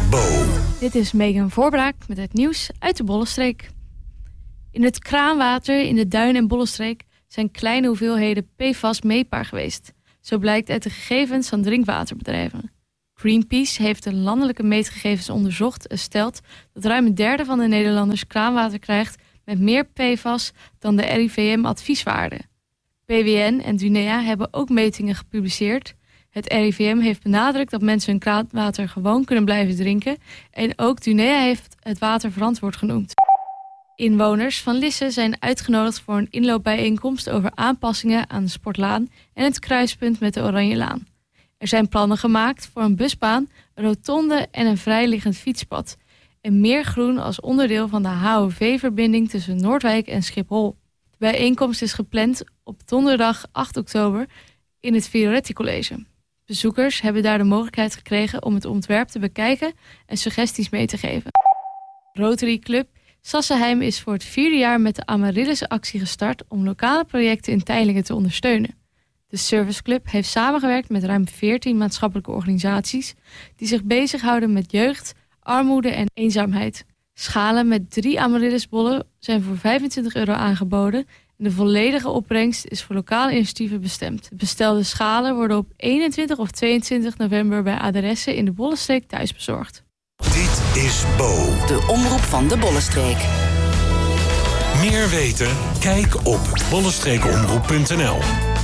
Bo. Dit is Megan Voorbraak met het nieuws uit de Bollenstreek. In het kraanwater in de Duin- en Bollenstreek zijn kleine hoeveelheden PFAS meetbaar geweest. Zo blijkt uit de gegevens van drinkwaterbedrijven. Greenpeace heeft de landelijke meetgegevens onderzocht en stelt dat ruim een derde van de Nederlanders kraanwater krijgt met meer PFAS dan de RIVM-advieswaarde. PWN en Dunea hebben ook metingen gepubliceerd. Het RIVM heeft benadrukt dat mensen hun kraanwater gewoon kunnen blijven drinken. En ook Dunea heeft het water verantwoord genoemd. Inwoners van Lisse zijn uitgenodigd voor een inloopbijeenkomst over aanpassingen aan de Sportlaan en het kruispunt met de Oranjelaan. Er zijn plannen gemaakt voor een busbaan, een rotonde en een vrijliggend fietspad. En meer groen als onderdeel van de HOV-verbinding tussen Noordwijk en Schiphol. De bijeenkomst is gepland op donderdag 8 oktober in het Fioretti College. Bezoekers hebben daar de mogelijkheid gekregen om het ontwerp te bekijken en suggesties mee te geven. Rotary Club Sassenheim is voor het 4e jaar met de Amaryllis-actie gestart om lokale projecten in Teylingen te ondersteunen. De serviceclub heeft samengewerkt met ruim 14 maatschappelijke organisaties die zich bezighouden met jeugd, armoede en eenzaamheid. Schalen met 3 Amaryllisbollen zijn voor €25 aangeboden en de volledige opbrengst is voor lokale initiatieven bestemd. De bestelde schalen worden op 21 of 22 november bij adressen in de Bollenstreek thuisbezorgd. Dit is Bo. De omroep van de Bollenstreek. Meer weten? Kijk op bollenstreekomroep.nl.